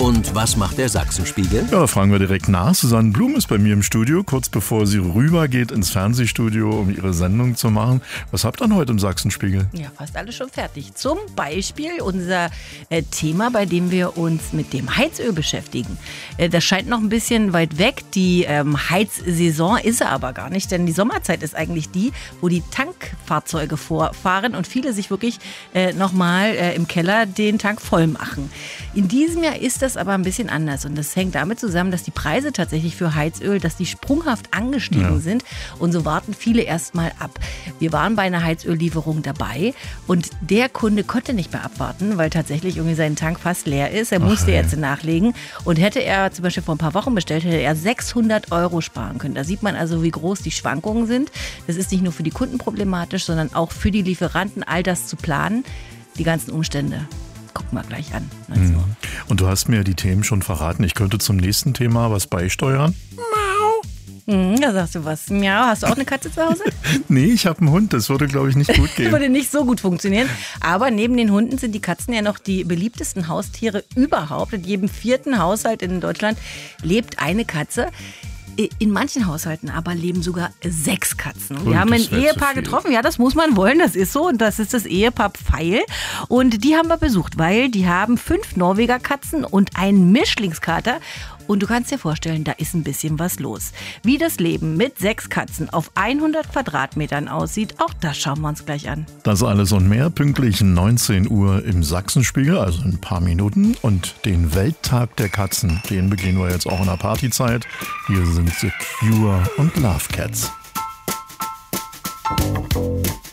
Und was macht der Sachsenspiegel? Ja, da fragen wir direkt nach. Susanne Blum ist bei mir im Studio, kurz bevor sie rübergeht ins Fernsehstudio, um ihre Sendung zu machen. Was habt ihr denn heute im Sachsenspiegel? Ja, fast alles schon fertig. Zum Beispiel unser Thema, bei dem wir uns mit dem Heizöl beschäftigen. Das scheint noch ein bisschen weit weg. Die Heizsaison ist er aber gar nicht, denn die Sommerzeit ist eigentlich die, wo die Tankfahrzeuge vorfahren und viele sich wirklich nochmal im Keller den Tank voll machen. In diesem Jahr ist das aber ein bisschen anders und das hängt damit zusammen, dass die Preise tatsächlich für Heizöl, dass die sprunghaft angestiegen sind und so warten viele erstmal ab. Wir waren bei einer Heizöllieferung dabei und der Kunde konnte nicht mehr abwarten, weil tatsächlich irgendwie sein Tank fast leer ist. Er musste jetzt nachlegen und hätte er zum Beispiel vor ein paar Wochen bestellt, hätte er 600 € sparen können. Da sieht man also, wie groß die Schwankungen sind. Das ist nicht nur für die Kunden problematisch, sondern auch für die Lieferanten, all das zu planen, die ganzen Umstände. Gucken wir gleich an. Also. Und du hast mir die Themen schon verraten. Ich könnte zum nächsten Thema was beisteuern. Da sagst du was. Miau, hast du auch eine Katze zu Hause? Nee, ich habe einen Hund. Das würde, glaube ich, nicht gut gehen. Würde nicht so gut funktionieren. Aber neben den Hunden sind die Katzen ja noch die beliebtesten Haustiere überhaupt. In jedem 4. Haushalt in Deutschland lebt eine Katze. In manchen Haushalten aber leben sogar 6 Katzen. Wir haben ein Ehepaar getroffen, ja, das muss man wollen, das ist so. Und das ist das Ehepaar Pfeil. Und die haben wir besucht, weil die haben 5 Norweger Katzen und einen Mischlingskater. Und du kannst dir vorstellen, da ist ein bisschen was los. Wie das Leben mit 6 Katzen auf 100 Quadratmetern aussieht, auch das schauen wir uns gleich an. Das alles und mehr pünktlich 19 Uhr im Sachsenspiegel, also in ein paar Minuten. Und den Welttag der Katzen, den begehen wir jetzt auch in der Partyzeit. Hier sind The Cure und Love Cats.